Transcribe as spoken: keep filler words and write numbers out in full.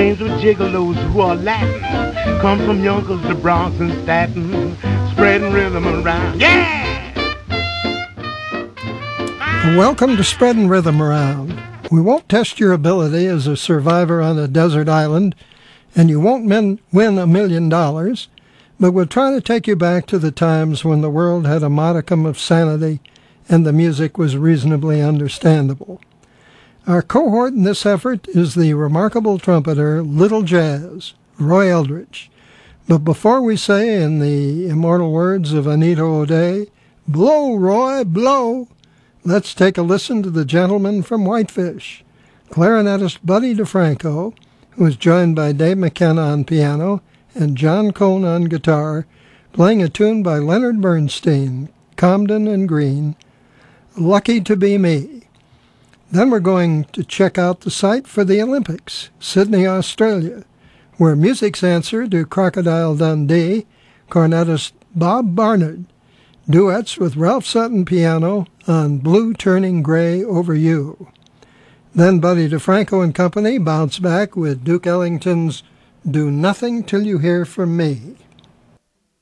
Games with gigolos who are Latin. Come from Yonkers to Bronx and Staten, spreading rhythm around. Yeah! Welcome to Spreading Rhythm Around. We won't test your ability as a survivor on a desert island, and you won't min- win a million dollars, but we'll try to take you back to the times when the world had a modicum of sanity and the music was reasonably understandable. Our cohort in this effort is the remarkable trumpeter Little Jazz, Roy Eldridge. But before we say, in the immortal words of Anita O'Day, "Blow, Roy, blow," let's take a listen to the gentleman from Whitefish, clarinetist Buddy DeFranco, who is joined by Dave McKenna on piano and John Cone on guitar, playing a tune by Leonard Bernstein, Comden and Green, "Lucky to Be Me." Then we're going to check out the site for the Olympics, Sydney, Australia, where music's answer to Crocodile Dundee, cornetist Bob Barnard, duets with Ralph Sutton piano on "Blue Turning Gray Over You." Then Buddy DeFranco and company bounce back with Duke Ellington's "Do Nothing Till You Hear From Me."